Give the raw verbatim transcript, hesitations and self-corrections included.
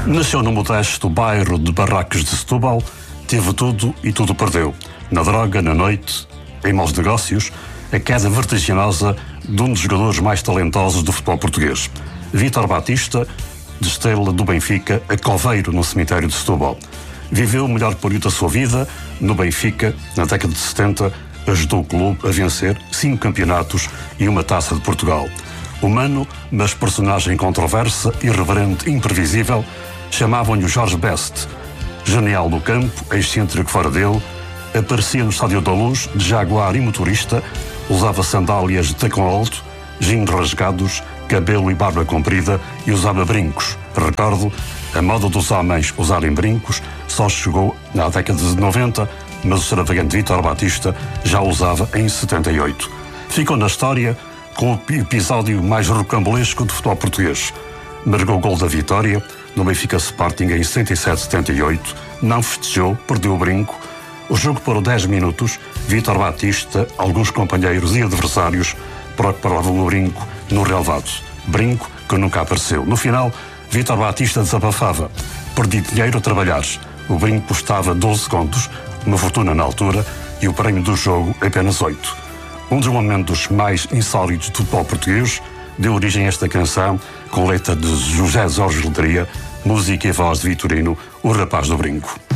Nasceu no modesto bairro de Barracos de Setúbal, teve tudo e tudo perdeu. Na droga, na noite, em maus negócios, a queda vertiginosa de um dos jogadores mais talentosos do futebol português. Vítor Batista, de estrela do Benfica, a coveiro no cemitério de Setúbal. Viveu o melhor período da sua vida no Benfica, na década de setenta, ajudou o clube a vencer cinco campeonatos e uma taça de Portugal. Humano, mas personagem controversa, irreverente, imprevisível, chamavam-lhe o Jorge Best. Genial no campo, excêntrico fora dele, aparecia no Estádio da Luz, de jaguar e motorista, usava sandálias de tacão alto, jeans rasgados, cabelo e barba comprida e usava brincos. Recordo, a moda dos homens usarem brincos só chegou na década de noventa, mas o extravagante Vítor Batista já usava em setenta e oito. Ficou na história com o episódio mais rocambolesco do futebol português. Marcou o gol da vitória no Benfica Sporting em setenta e sete a setenta e oito, não festejou, perdeu o brinco. O jogo parou dez minutos, Vítor Batista, alguns companheiros e adversários procuravam o brinco no relvado. Brinco que nunca apareceu. No final, Vítor Batista desabafava. Perdi dinheiro a trabalhar. O brinco custava doze contos, uma fortuna na altura, e o prémio do jogo apenas oito. Um dos momentos mais insólitos do futebol português deu origem a esta canção, com letra de José Jorge Letria, música e voz de Vitorino, o rapaz do brinco.